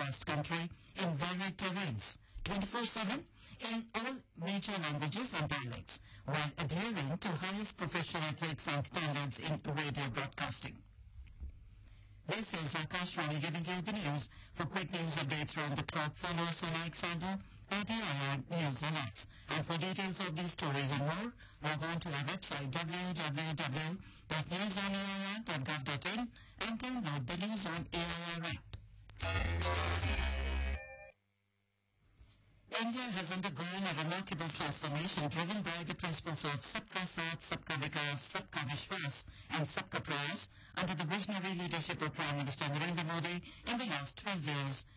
vast country in varied terrains, 24/7 in all major languages and dialects, while adhering to highest professional ethics and standards in radio broadcasting. This is Akashvani giving you the news. For quick news updates around the clock, follow us on X handle at AIR News Alerts. And for details of these stories and more, log on to our website www.newsonair.gov.in and download the News on AIR app. India has undergone a remarkable transformation driven by the principles of Sabka Saath, Sabka Vikas, Sabka Vishwas and Sabka Prayas under the visionary leadership of Prime Minister Narendra Modi in the last 12 years.